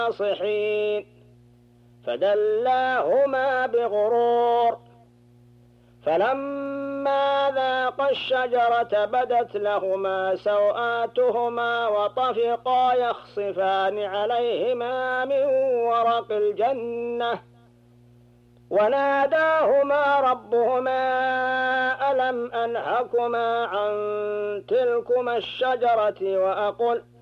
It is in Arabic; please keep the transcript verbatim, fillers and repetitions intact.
ناصحين فدلاهما بغرور فلما ذاقا الشجرة بدت لهما سوآتهما وطفقا يخصفان عليهما من ورق الجنة وناداهما ربهما ألم أنهكما عن تلكما الشجرة وأقل